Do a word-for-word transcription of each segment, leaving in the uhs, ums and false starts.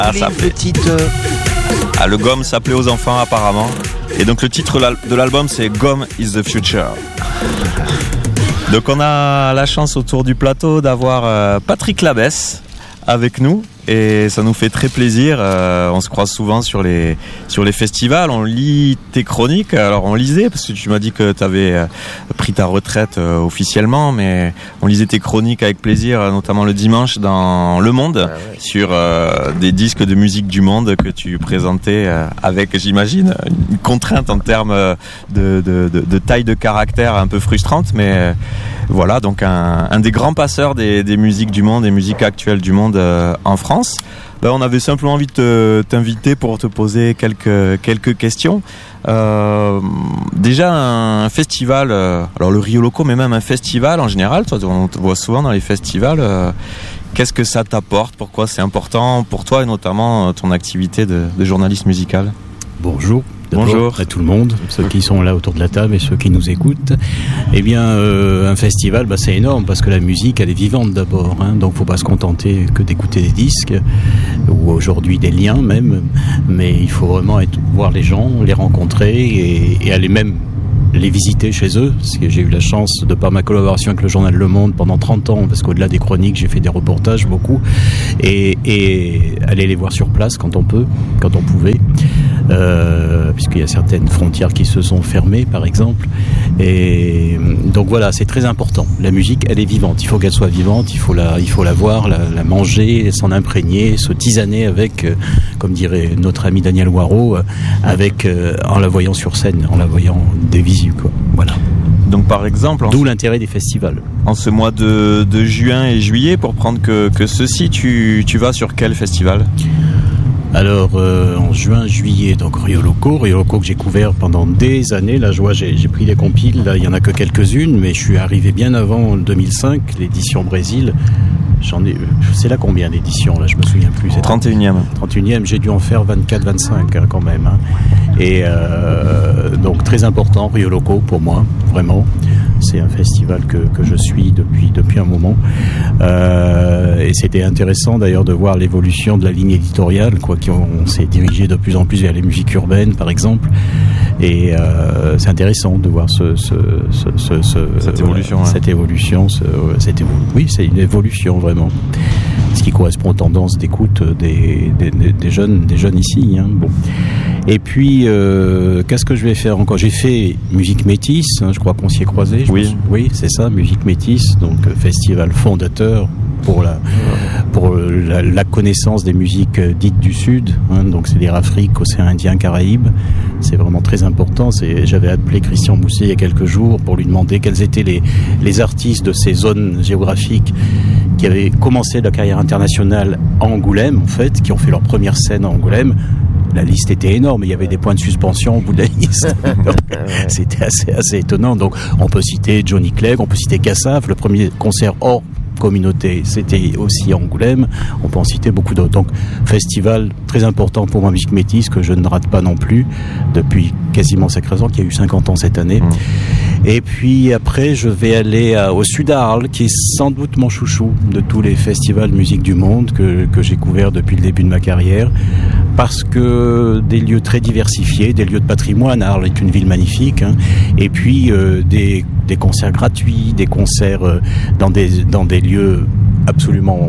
Ah, ça une petite... Euh... Ah, le G O M s'appelait aux enfants apparemment. Et donc le titre de l'album c'est G O M is the Future. Donc on a la chance autour du plateau d'avoir euh, Patrick Labesse avec nous. Et ça nous fait très plaisir, euh, on se croise souvent sur les, sur les festivals, on lit tes chroniques, alors on lisait, parce que tu m'as dit que tu avais euh, pris ta retraite euh, officiellement, mais on lisait tes chroniques avec plaisir, notamment le dimanche dans Le Monde, ah ouais. sur euh, des disques de musique du monde que tu présentais euh, avec, j'imagine, une contrainte en termes de, de, de, de taille de caractère un peu frustrante, mais euh, voilà, donc un, un des grands passeurs des, des musiques du monde, des musiques actuelles du monde euh, en France. Ben, on avait simplement envie de te, t'inviter pour te poser quelques, quelques questions. Euh, déjà un festival, euh, alors le Rio Loco, mais même un festival en général, toi, on te voit souvent dans les festivals. Euh, qu'est-ce que ça t'apporte? Pourquoi c'est important pour toi et notamment ton activité de, de journaliste musical? Bonjour. Bonjour à tout le monde, ceux qui sont là autour de la table et ceux qui nous écoutent. Eh bien, euh, un festival, bah, c'est énorme parce que la musique, elle est vivante d'abord. Hein, donc, faut pas se contenter que d'écouter des disques ou aujourd'hui des liens même. Mais il faut vraiment être, voir les gens, les rencontrer et, et aller même les visiter chez eux, parce que j'ai eu la chance, de par ma collaboration avec le journal Le Monde pendant trente ans, parce qu'au-delà des chroniques, j'ai fait des reportages beaucoup, et, et aller les voir sur place quand on peut, quand on pouvait, euh, puisqu'il y a certaines frontières qui se sont fermées, par exemple. Et donc voilà, c'est très important. La musique, elle est vivante. Il faut qu'elle soit vivante, il faut la, il faut la voir, la, la manger, s'en imprégner, se tisaner avec, euh, comme dirait notre ami Daniel Waro, euh, avec, euh, en la voyant sur scène, en la voyant des visites. Quoi. Voilà. Donc par exemple, d'où l'intérêt des festivals. En ce mois de, de juin et juillet, pour prendre que, que ceci, tu, tu vas sur quel festival? Alors euh, en juin, juillet, donc Rio Loco, Rio Loco que j'ai couvert pendant des années. Là, je vois, j'ai, j'ai pris des compiles. Là, il y en a que quelques-unes, mais je suis arrivé bien avant deux mille cinq, l'édition Brésil. J'en ai, c'est là combien d'éditions là, je me souviens plus. C'est trente et unième. trente et unième, j'ai dû en faire vingt-quatre, vingt-cinq hein, quand même. Hein. Et euh, donc très important, Rio Loco pour moi, vraiment. C'est un festival que, que je suis depuis, depuis un moment. Euh, et c'était intéressant d'ailleurs de voir l'évolution de la ligne éditoriale, quoi, qui on, on s'est dirigé de plus en plus vers les musiques urbaines, par exemple. Et euh, c'est intéressant de voir ce, ce, ce, ce, ce cette évolution. Euh, ouais. Cette évolution, ce, cette évo- oui, c'est une évolution vraiment. Ce qui correspond aux tendances d'écoute des, des, des, des jeunes, des jeunes ici. Hein. Bon. Et puis, euh, qu'est-ce que je vais faire encore? J'ai fait musique métisse, hein, je crois qu'on s'y est croisés. Oui, oui, c'est ça, musique métisse, donc festival fondateur pour la pour la, la connaissance des musiques dites du Sud, hein, donc c'est-à-dire Afrique, Océan Indien, Caraïbes. C'est vraiment très important. C'est, j'avais appelé Christian Mousset il y a quelques jours pour lui demander quels étaient les les artistes de ces zones géographiques qui avaient commencé leur carrière internationale à Angoulême, en fait, qui ont fait leur première scène à Angoulême. La liste était énorme, il y avait des points de suspension au bout de la liste. Donc, c'était assez, assez étonnant. Donc, on peut citer Johnny Clegg, on peut citer Kassav, le premier concert hors communauté, c'était aussi à Angoulême. On peut en citer beaucoup d'autres. Donc, festival très important pour ma musique métisse que je ne rate pas non plus depuis quasiment sa création, qui a eu cinquante ans cette année. Mmh. Et puis après, je vais aller à, au Sud Arles, qui est sans doute mon chouchou de tous les festivals de musique du monde que, que j'ai couverts depuis le début de ma carrière, parce que des lieux très diversifiés, des lieux de patrimoine. Arles est une ville magnifique, hein, et puis euh, des, des concerts gratuits, des concerts euh, dans des dans des lieux absolument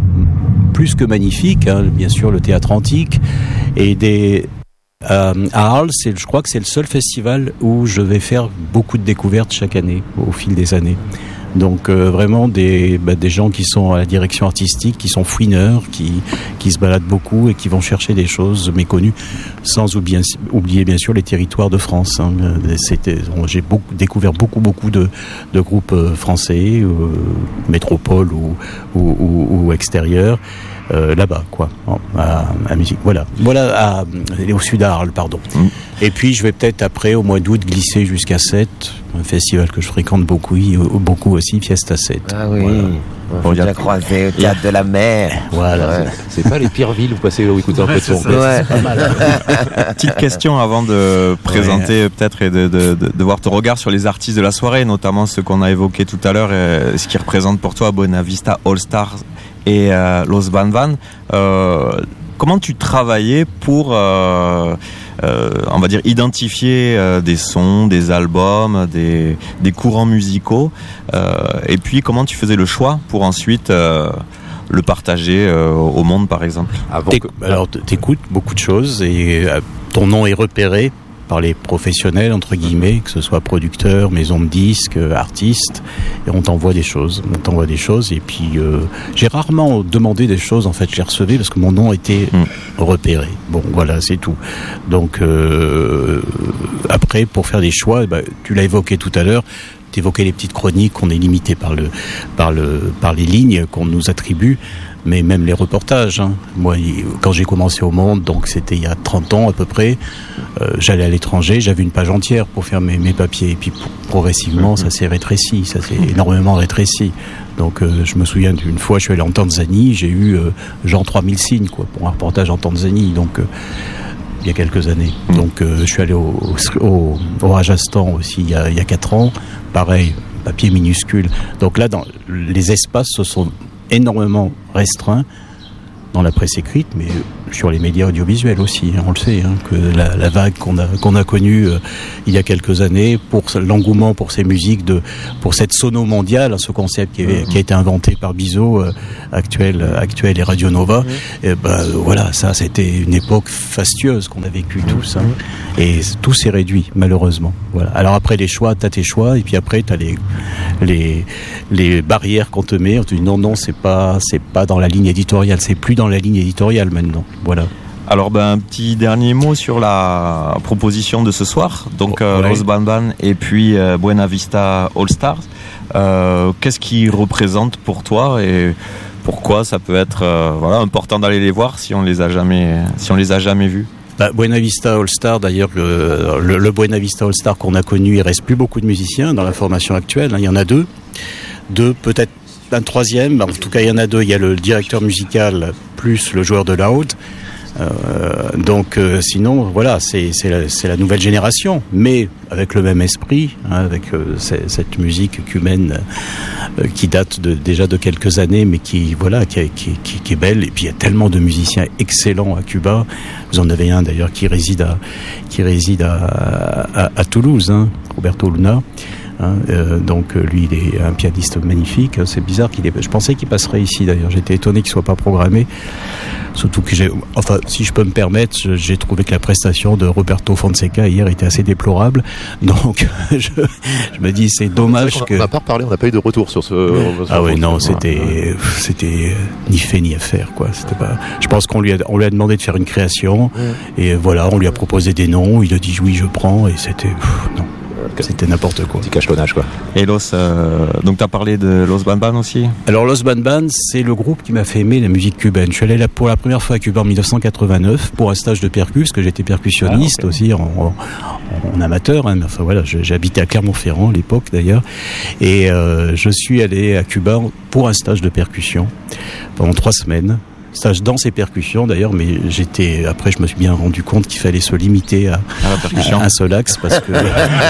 plus que magnifiques, hein, bien sûr le théâtre antique, et des Euh, à Arles, c'est, je crois que c'est le seul festival où je vais faire beaucoup de découvertes chaque année, au fil des années. Donc euh, vraiment des, bah, des gens qui sont à la direction artistique, qui sont fouineurs, qui, qui se baladent beaucoup et qui vont chercher des choses méconnues, sans oublier, oublier bien sûr les territoires de France. Hein. C'était, j'ai beaucoup, découvert beaucoup beaucoup de, de groupes français, euh, métropole ou, ou, ou, ou extérieurs. Euh, là-bas, quoi, à, à musique. Voilà, voilà, à, au Sud Arles, pardon. Mmh. Et puis, je vais peut-être après, au mois d'août, glisser jusqu'à Sète, un festival que je fréquente beaucoup, beaucoup aussi, Fiesta Sète. Ah oui. Voilà. On vient croiser au théâtre de la mer. Voilà. Ouais. C'est pas les pires villes où passer où écouter un peu de son. Ouais. C'est pas mal. Petite question avant de présenter ouais. peut-être et de, de, de, de voir ton regard sur les artistes de la soirée, notamment ceux qu'on a évoqués tout à l'heure, euh, ce qui représente pour toi Buena Vista All Stars et euh, Los Van Van. Euh, comment tu travaillais pour, euh, euh, on va dire, identifier euh, des sons, des albums, des, des courants musicaux, euh, et puis comment tu faisais le choix pour ensuite euh, le partager euh, au monde, par exemple. Avant que... Alors, t'écoutes beaucoup de choses et euh, ton nom est repéré par les professionnels, entre guillemets, que ce soit producteurs, maisons de disques, artistes, et on t'envoie des choses, on t'envoie des choses, et puis euh, j'ai rarement demandé des choses, en fait, je les recevais parce que mon nom était mmh. repéré. Bon, voilà, c'est tout. Donc, euh, après, pour faire des choix, bah, tu l'as évoqué tout à l'heure, t'évoquais les petites chroniques, qu'on est limité par le, par le, par les lignes qu'on nous attribue, mais même les reportages. Hein. Moi, quand j'ai commencé au Monde, donc c'était il y a trente ans à peu près, euh, j'allais à l'étranger, j'avais une page entière pour faire mes, mes papiers, et puis progressivement, ça s'est rétréci, ça s'est énormément rétréci. Donc, euh, je me souviens d'une fois, je suis allé en Tanzanie, j'ai eu euh, genre trois mille signes, quoi, pour un reportage en Tanzanie, donc euh, il y a quelques années. Donc, euh, je suis allé au, au, au Rajasthan aussi il y a, il y a quatre ans, pareil, papier minuscule. Donc là, dans, les espaces se sont énormément restreint dans la presse écrite, mais sur les médias audiovisuels aussi, hein, on le sait, hein, que la, la vague qu'on a qu'on a connue euh, il y a quelques années pour l'engouement pour ces musiques, de pour cette sono mondiale, hein, ce concept qui, avait, mmh. qui a été inventé par Bizot, euh, actuel actuel et Radio Nova, mmh. et ben voilà, ça c'était une époque fastueuse qu'on a vécue tous, hein, et tout s'est réduit malheureusement. Voilà. Alors après les choix, t'as tes choix, et puis après t'as les les les barrières qu'on te met, on te dit non non c'est pas c'est pas dans la ligne éditoriale, c'est plus dans la ligne éditoriale maintenant. Voilà. Alors ben un petit dernier mot sur la proposition de ce soir. Donc oh, euh, ouais. Los Ban Ban et puis euh, Buena Vista All Stars. Euh, qu'est-ce qui représente pour toi et pourquoi ça peut être euh, voilà important d'aller les voir si on les a jamais si on les a jamais vus? Bah, Buena Vista All Star, d'ailleurs, le, le, le Buena Vista All Star qu'on a connu, il reste plus beaucoup de musiciens dans la formation actuelle. Hein, il y en a deux, deux peut-être un troisième. En tout cas, il y en a deux. Il y a le directeur musical plus le joueur de l'oud. Euh, donc, euh, sinon, voilà, c'est, c'est, la, c'est la nouvelle génération, mais avec le même esprit, hein, avec euh, c- cette musique cubaine euh, qui date de, déjà de quelques années, mais qui, voilà, qui, qui, qui, qui est belle. Et puis, il y a tellement de musiciens excellents à Cuba. Vous en avez un d'ailleurs qui réside à, qui réside à, à, à Toulouse, hein, Roberto Luna. Hein, euh, donc lui il est un pianiste magnifique. C'est bizarre qu'il ait... Je pensais qu'il passerait ici d'ailleurs. J'étais étonné qu'il soit pas programmé. Surtout que j'ai, enfin, si je peux me permettre, j'ai trouvé que la prestation de Roberto Fonseca hier était assez déplorable. Donc je, je me dis c'est dommage on que. On n'a pas reparlé, on n'a pas eu de retour sur ce. Sur ah oui non, c'était c'était ni fait ni à faire quoi. C'était pas. Je pense qu'on lui a on lui a demandé de faire une création ouais. et voilà, on lui a proposé des noms. Il a dit oui je prends et c'était pff, non. C'était n'importe quoi. Petit cachetonnage quoi. Et Los, euh, donc tu as parlé de Los Ban Ban aussi? Alors Los Ban Ban, c'est le groupe qui m'a fait aimer la musique cubaine. Je suis allé là pour la première fois à Cuba en dix-neuf cent quatre-vingt-neuf pour un stage de percus, parce que j'étais percussionniste ah, okay. aussi en, en, en amateur. Hein, mais enfin voilà, je, j'habitais à Clermont-Ferrand à l'époque d'ailleurs, et euh, je suis allé à Cuba pour un stage de percussion pendant trois semaines. Stage danse et percussion d'ailleurs, mais j'étais après je me suis bien rendu compte qu'il fallait se limiter à, à, à un seul axe parce que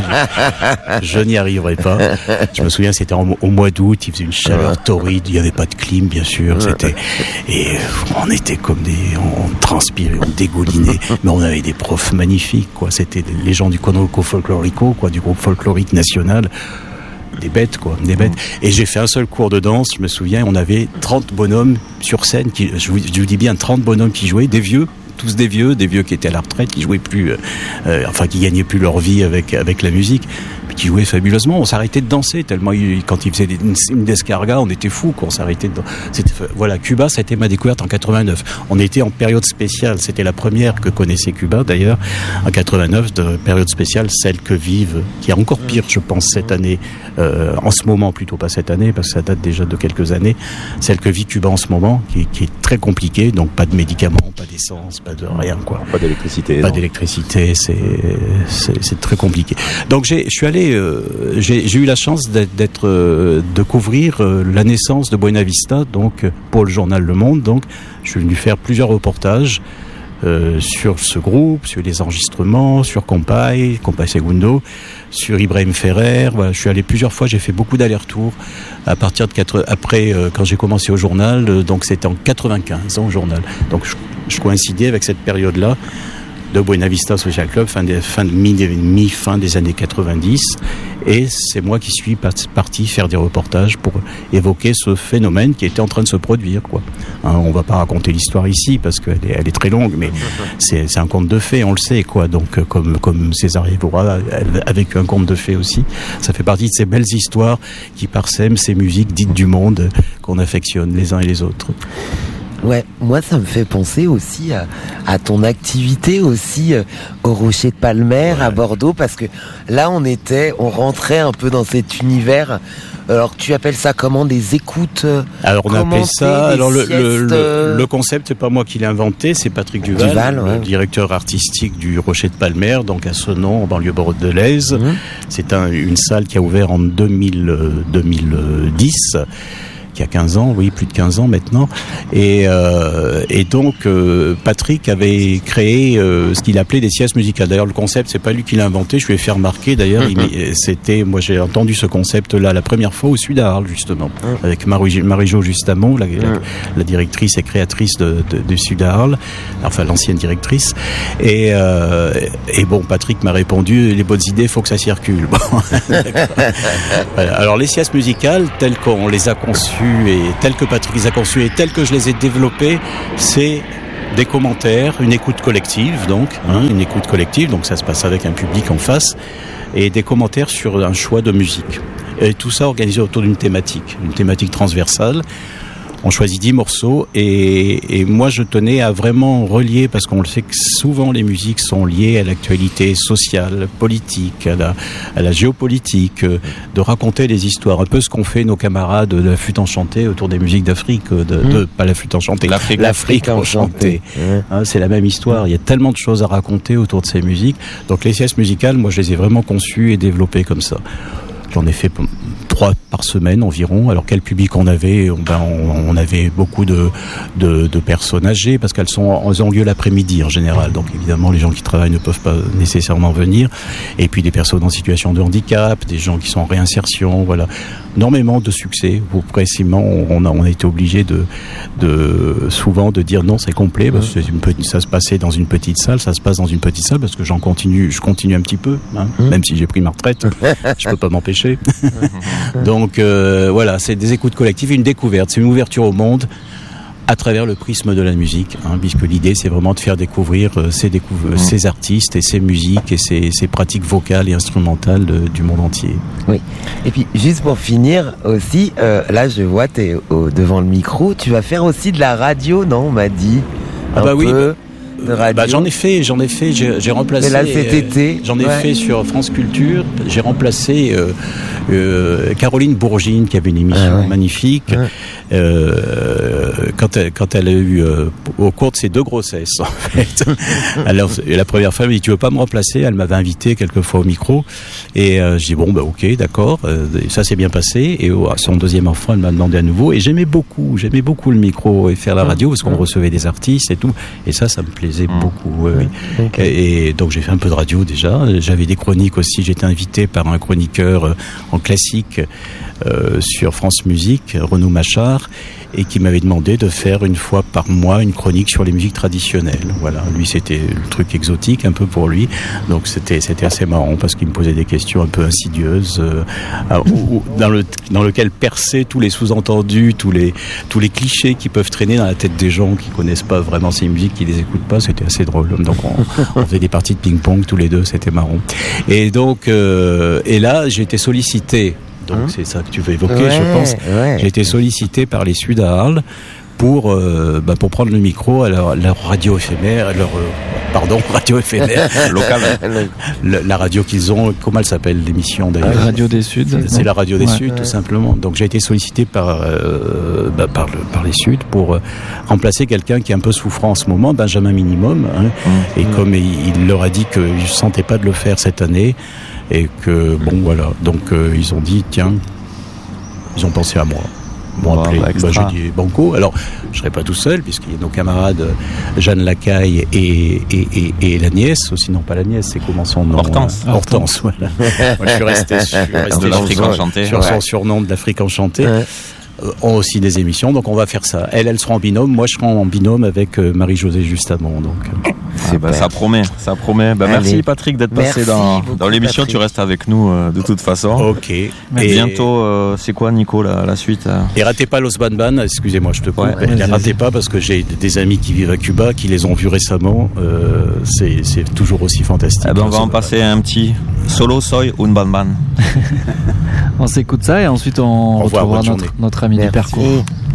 je, je n'y arriverais pas. Je me souviens c'était en, au mois d'août, il faisait une chaleur torride, il n'y avait pas de clim bien sûr, c'était et on était comme des on transpirait, on dégoulinait, mais on avait des profs magnifiques quoi. C'était les gens du Conoco Folklorico quoi, du groupe folklorique national. Des bêtes quoi, des bêtes. Et j'ai fait un seul cours de danse, je me souviens, on avait trente bonhommes sur scène, qui, je, vous, je vous dis bien trente bonhommes qui jouaient, des vieux, tous des vieux, des vieux qui étaient à la retraite, qui jouaient plus, euh, enfin qui gagnaient plus leur vie avec avec la musique, puis qui jouaient fabuleusement. On s'arrêtait de danser tellement il, quand ils faisaient des, une, une descarga, on était fous quoi, on s'arrêtait de danser. Voilà, Cuba, ça a été ma découverte en quatre-vingt-neuf. On était en période spéciale, c'était la première que connaissait Cuba d'ailleurs en quatre-vingt-neuf, de période spéciale, celle que vivent, qui est encore pire je pense cette année, euh, en ce moment plutôt pas cette année parce que ça date déjà de quelques années, celle que vit Cuba en ce moment, qui, qui est très compliquée, donc pas de médicaments, pas d'essence, pas de rien quoi. Pas d'électricité. Pas non. d'électricité, c'est, c'est c'est très compliqué. Donc j'ai je suis allé euh, j'ai j'ai eu la chance d'être, d'être euh, de couvrir euh, la naissance de Buena Vista donc pour le journal Le Monde. Donc je suis venu faire plusieurs reportages euh, sur ce groupe, sur les enregistrements, sur Compay, Compay Segundo, sur Ibrahim Ferrer. Voilà, je suis allé plusieurs fois, j'ai fait beaucoup d'allers-retours à partir de quatre après euh, quand j'ai commencé au journal, euh, donc c'était en quatre-vingt-quinze au journal. Donc je, je coïncidais avec cette période-là de Buena Vista Social Club, fin de, fin de mi, mi fin des années quatre-vingt-dix, et c'est moi qui suis parti faire des reportages pour évoquer ce phénomène qui était en train de se produire, quoi. Hein, on va pas raconter l'histoire ici parce qu'elle est, elle est très longue, mais c'est, c'est un conte de fées, on le sait, quoi. Donc comme comme César Évora a vécu un conte de fées aussi, ça fait partie de ces belles histoires qui parsèment ces musiques dites du monde qu'on affectionne les uns et les autres. Ouais, moi ça me fait penser aussi à, à ton activité aussi euh, au Rocher de Palmer, ouais, à Bordeaux, parce que là on était, on rentrait un peu dans cet univers. Alors tu appelles ça comment, des écoutes euh, Alors on appelait ça, alors le, le, le, le concept c'est pas moi qui l'ai inventé, c'est Patrick Duval, Duval ouais. le directeur artistique du Rocher de Palmer, donc à Senon, en banlieue bordelaise. Mmh. C'est un, une salle qui a ouvert en deux mille, deux mille dix. Il y a quinze ans, oui, plus de quinze ans maintenant. Et, euh, et donc, euh, Patrick avait créé euh, ce qu'il appelait des siestes musicales. D'ailleurs, le concept, c'est pas lui qui l'a inventé, je lui ai fait remarquer. D'ailleurs, mm-hmm. il, c'était, moi, j'ai entendu ce concept-là la première fois au Sud à Arles, justement, mm-hmm. avec Marie, Marie-Jo Justamont, la, mm-hmm. la, la directrice et créatrice de, de, de Sud à Arles, enfin, l'ancienne directrice. Et, euh, et bon, Patrick m'a répondu, les bonnes idées, faut que ça circule. Bon. Voilà. Alors, les siestes musicales, telles qu'on les a conçues, et tel que Patrick les a conçus et tel que je les ai développés, c'est des commentaires, une écoute collective, donc hein, une écoute collective, donc ça se passe avec un public en face, et des commentaires sur un choix de musique. Et tout ça organisé autour d'une thématique, une thématique transversale. On choisit dix morceaux et, et moi je tenais à vraiment relier, parce qu'on le sait que souvent les musiques sont liées à l'actualité sociale, politique, à la, à la géopolitique, de raconter des histoires, un peu ce qu'ont fait nos camarades de la flûte enchantée autour des musiques d'Afrique, de, mmh. de pas la flûte enchantée, l'Afrique, l'Afrique, l'Afrique enchantée. enchantée. Mmh. Hein, c'est la même histoire, il y a tellement de choses à raconter autour de ces musiques. Donc les siestes musicales, moi je les ai vraiment conçues et développées comme ça. J'en ai fait trois par semaine environ. Alors quel public on avait? Ben, on, on avait beaucoup de, de, de personnes âgées, parce qu'elles sont elles ont lieu l'après-midi en général. Donc évidemment les gens qui travaillent ne peuvent pas nécessairement venir. Et puis des personnes en situation de handicap, des gens qui sont en réinsertion, voilà. Énormément de succès. Ou précisément, on a on a été obligé de de souvent de dire non, c'est complet, parce que c'est une petite, ça se passait dans une petite salle, ça se passe dans une petite salle parce que j'en continue, je continue un petit peu, hein, mmh. même si j'ai pris ma retraite, je peux pas m'empêcher. Donc euh, voilà, c'est des écoutes collectives, une découverte, c'est une ouverture au monde à travers le prisme de la musique, hein, puisque l'idée c'est vraiment de faire découvrir euh, ces, découv- mmh. ces artistes et ces musiques et ces, ces pratiques vocales et instrumentales de, du monde entier. Oui. Et puis juste pour finir aussi, euh, là je vois t'es au, devant le micro, tu vas faire aussi de la radio, non, on m'a dit. Ah bah un oui. peu. Bah, bah, j'en ai fait, j'en ai fait, j'ai, j'ai remplacé. Mais là cet été, euh, j'en ai ouais. fait sur France Culture. J'ai remplacé euh, euh, Caroline Bourgine qui avait une émission ah ouais. magnifique. Ouais. Euh, quand elle, quand elle a eu euh, au cours de ses deux grossesses en fait. Alors la première femme, elle dit tu veux pas me remplacer? Elle m'avait invité quelques fois au micro et euh, je dis bon bah ok d'accord. Euh, ça s'est bien passé et oh, son deuxième enfant, elle m'a demandé à nouveau et j'aimais beaucoup, j'aimais beaucoup le micro et faire la radio parce qu'on recevait des artistes et tout et ça, ça me plaisait. Mmh. beaucoup oui, oui. Okay. Et, et donc j'ai fait un peu de radio déjà, j'avais des chroniques aussi, j'étais invité par un chroniqueur euh, en classique euh, sur France Musique, Renaud Machard, et qui m'avait demandé de faire une fois par mois une chronique sur les musiques traditionnelles. Voilà, lui c'était le truc exotique un peu pour lui, donc c'était c'était assez marrant parce qu'il me posait des questions un peu insidieuses euh, où, dans le dans lequel perçaient tous les sous-entendus, tous les tous les clichés qui peuvent traîner dans la tête des gens qui connaissent pas vraiment ces musiques, qui les écoutent pas. C'était assez drôle. Donc on, on faisait des parties de ping-pong tous les deux, c'était marrant. Et donc euh, et là j'ai été sollicité. Donc hein c'est ça que tu veux évoquer, ouais, je pense. Ouais. J'ai été sollicité par les Sud à Arles pour euh, bah, pour prendre le micro à leur, leur radio éphémère, leur euh, pardon radio éphémère locale, la, la radio qu'ils ont. Comment elle s'appelle l'émission d'ailleurs? La radio des Suds. C'est, c'est la radio des ouais. Suds, tout simplement. Donc j'ai été sollicité par euh, bah, par, le, par les Suds pour euh, remplacer quelqu'un qui est un peu souffrant en ce moment, Benjamin Minimum. Hein, mmh. Et mmh. comme il, il leur a dit qu'il ne sentait pas de le faire cette année. Et que, bon, voilà. Donc, euh, ils ont dit, tiens, ils ont pensé à moi. Bon, wow, appelé. Bah, bah, j'ai dit banco. Alors, je serai pas tout seul, puisqu'il y a nos camarades Jeanne Lacaille et, et, et, et la nièce, aussi, non pas la nièce, c'est comment son nom? Hortense. Euh, Hortense, Hortense, voilà. Moi, je suis resté, je suis resté de l'Afrique enchantée. sur ouais. son surnom de l'Afrique enchantée. Ouais. euh, ont aussi des émissions, donc on va faire ça. Elle, elle sera en binôme, moi je serai en binôme avec euh, Marie-Josée Justamont. Donc, euh. Ah bah, ça promet, ça promet. Bah, merci Patrick d'être passé dans, dans l'émission. Patrick. Tu restes avec nous euh, de toute façon. Ok. Et bientôt, euh, c'est quoi Nico la, la suite euh... Et ratez pas Los Banban, excusez-moi, je te coupe. Ouais, ouais, ratez pas parce que j'ai des amis qui vivent à Cuba, qui les ont vus récemment. Euh, c'est, c'est toujours aussi fantastique. Eh ben, on va en passer un petit solo soy un Banban. On s'écoute ça et ensuite on retrouvera notre, notre ami merci. du parcours.